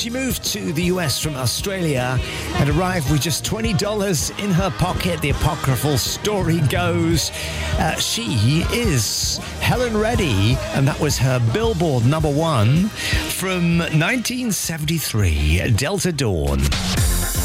She moved to the US from Australia and arrived with just $20 in her pocket. The apocryphal story goes. She is Helen Reddy, and that was her Billboard #1 from 1973, Delta Dawn.